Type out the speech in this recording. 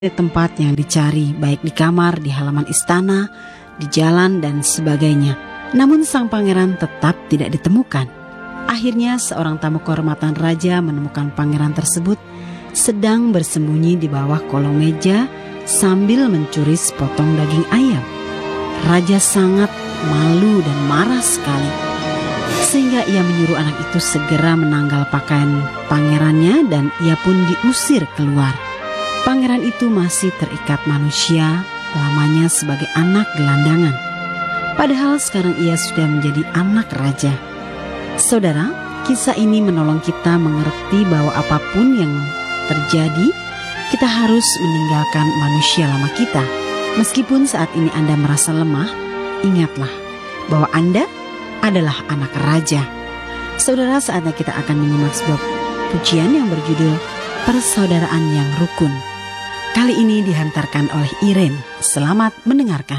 tempat yang dicari, baik di kamar, di halaman istana, di jalan, dan sebagainya. Namun sang pangeran tetap tidak ditemukan. Akhirnya seorang tamu kehormatan raja menemukan pangeran tersebut sedang bersembunyi di bawah kolong meja sambil mencuri sepotong daging ayam. Raja sangat malu dan marah sekali, sehingga ia menyuruh anak itu segera menanggal pakaian pangerannya dan ia pun diusir keluar. Pangeran itu masih terikat manusia lamanya sebagai anak gelandangan. Padahal sekarang ia sudah menjadi anak raja. Saudara, kisah ini menolong kita mengerti bahwa apapun yang terjadi, kita harus meninggalkan manusia lama kita. Meskipun saat ini Anda merasa lemah, ingatlah bahwa Anda adalah anak raja. Saudara, saatnya kita akan menyimak sebuah pujian yang berjudul Persaudaraan yang Rukun. Kali ini dihantarkan oleh Irene. Selamat mendengarkan.